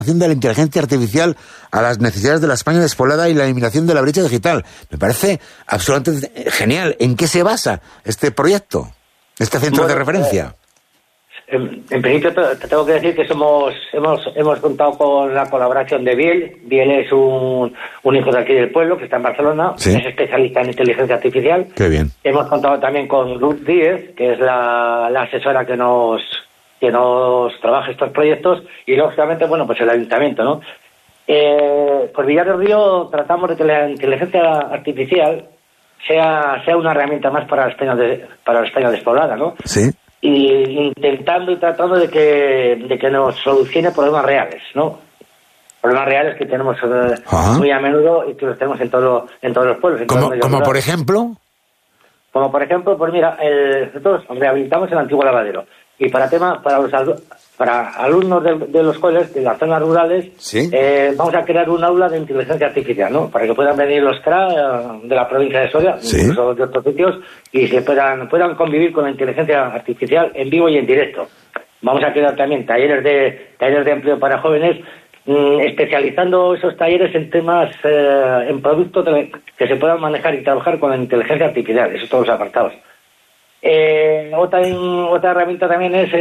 de la inteligencia artificial a las necesidades de la España despoblada y la eliminación de la brecha digital. Me parece absolutamente genial. ¿En qué se basa este proyecto, este centro de referencia? En principio te tengo que decir que hemos contado con la colaboración de Biel. Biel es un hijo de aquí del pueblo que está en Barcelona, ¿Sí? Es especialista en inteligencia artificial. Qué bien. Hemos contado también con Ruth Díez, que es la asesora que nos trabaja estos proyectos, y lógicamente, bueno, pues el ayuntamiento, ¿no? Por Villar del Río tratamos de que la inteligencia artificial sea una herramienta más para la España despoblada, ¿no? Sí. Y intentando y tratando de que nos solucione problemas reales, ¿no? Problemas reales que tenemos muy a menudo y que los tenemos en todos los pueblos. ¿Como por ejemplo? Como por ejemplo, pues mira, nosotros rehabilitamos el antiguo lavadero. Y para alumnos de los colegios, de las zonas rurales, ¿Sí? Vamos a crear un aula de inteligencia artificial, ¿no? Para que puedan venir los CRA de la provincia de Soria, ¿Sí? incluso de otros sitios, y se puedan convivir con la inteligencia artificial en vivo y en directo. Vamos a crear también talleres de empleo para jóvenes, especializando esos talleres en temas, en productos que se puedan manejar y trabajar con la inteligencia artificial, esos todos los apartados. Otra herramienta también es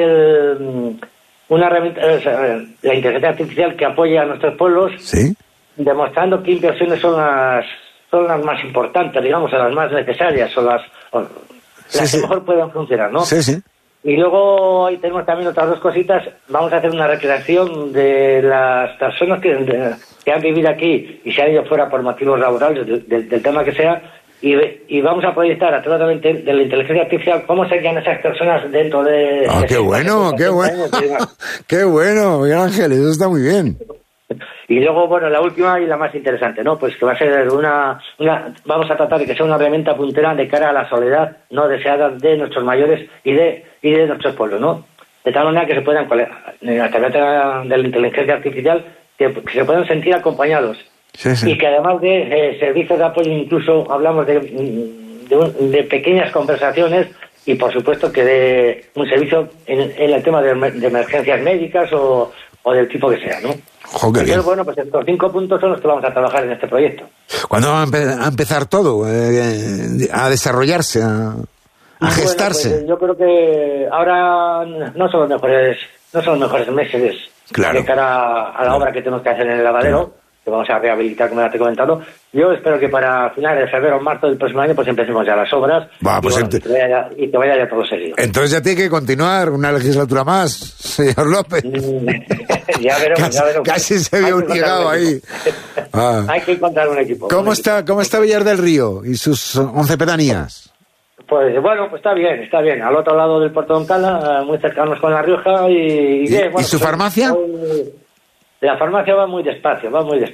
la inteligencia artificial que apoya a nuestros pueblos, ¿Sí? demostrando qué inversiones son las más importantes, digamos, o las más necesarias, o las que mejor pueden funcionar, ¿no? Sí, sí. Y luego ahí tenemos también otras dos cositas. Vamos a hacer una recreación de las personas que han vivido aquí y se han ido fuera por motivos laborales, del tema que sea, y vamos a proyectar a través de la inteligencia artificial cómo serían esas personas dentro de... ¡Qué bueno! ¡Qué bueno, Miguel Ángel! Eso está muy bien. Y luego, bueno, la última y la más interesante, ¿no? Pues que va a ser vamos a tratar de que sea una herramienta puntera de cara a la soledad no deseada de nuestros mayores y de nuestros pueblos, ¿no? De tal manera que se puedan, a través de la inteligencia artificial, que se puedan sentir acompañados. Sí, sí. Y que además de servicios de apoyo, incluso hablamos de pequeñas conversaciones y, por supuesto, que de un servicio en el tema de emergencias médicas o del tipo que sea, ¿no? Entonces, bueno, pues estos 5 puntos son los que vamos a trabajar en este proyecto. ¿Cuándo va a empezar todo? A desarrollarse, a gestarse. Pues yo creo que ahora no son los mejores meses, claro, de cara a la obra que tenemos que hacer en el lavadero. Claro. Que vamos a rehabilitar, como ya te he comentado. Yo espero que para finales de febrero o marzo del próximo año pues empecemos ya las obras y que vaya ya todo seguido. Entonces ya tiene que continuar una legislatura más, señor López. ya veremos. Casi se ve obligado ahí. Hay que encontrar un equipo. ¿Cómo está Villar del Río y sus 11 pedanías? Pues bueno, pues está bien. Al otro lado del Puerto de Oncala, muy cercanos con La Rioja y bien. Bueno, ¿y su farmacia? La farmacia va muy despacio.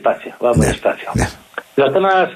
Los temas,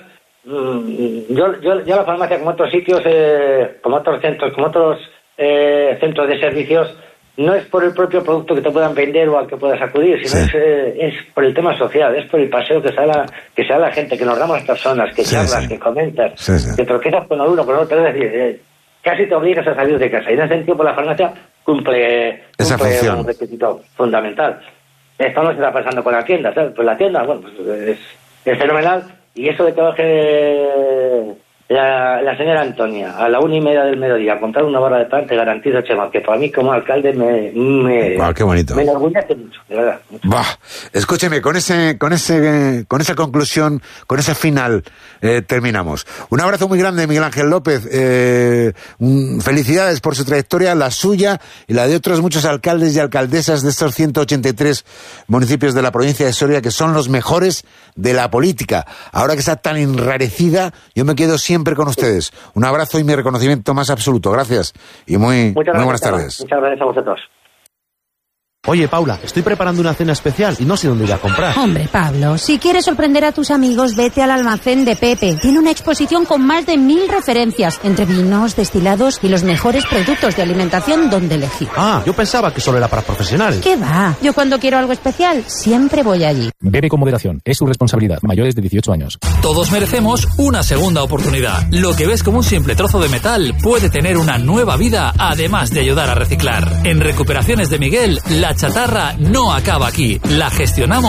yo la farmacia, como otros sitios, como otros centros, centros de servicios, no es por el propio producto que te puedan vender o al que puedas acudir, sino es por el tema social, es por el paseo que se da la gente, que nos damos las personas, que charlas, que comentas, que tropiezas con uno, con otro, es decir, casi te obligas a salir de casa. Y en ese sentido, pues la farmacia cumple un requisito fundamental. Esto no se está pasando con la tienda, ¿sabes? Pues la tienda, bueno, pues es fenomenal. Y eso de que baje la señora Antonia a la 1:30 del mediodía a comprar una barra de pan, te garantizo, Chema, que para mí como alcalde qué bonito. Me enorgullece mucho, de verdad. Escúcheme, con esa conclusión, con ese final, terminamos. Un abrazo muy grande, Miguel Ángel López. Felicidades por su trayectoria, la suya y la de otros muchos alcaldes y alcaldesas de estos 183 municipios de la provincia de Soria, que son los mejores de la política. Ahora que está tan enrarecida, yo me quedo siempre con ustedes. Un abrazo y mi reconocimiento más absoluto. Gracias y muy buenas tardes. Muchas gracias a vosotros. Oye, Paula, estoy preparando una cena especial y no sé dónde ir a comprar. Hombre, Pablo, si quieres sorprender a tus amigos, vete al almacén de Pepe. Tiene una exposición con más de 1000 referencias, entre vinos, destilados y los mejores productos de alimentación donde elegir. Ah, yo pensaba que solo era para profesionales. ¿Qué va? Yo cuando quiero algo especial, siempre voy allí. Bebe con moderación, es su responsabilidad. Mayores de 18 años. Todos merecemos una segunda oportunidad. Lo que ves como un simple trozo de metal puede tener una nueva vida, además de ayudar a reciclar. En Recuperaciones de Miguel, la chatarra no acaba aquí. La gestionamos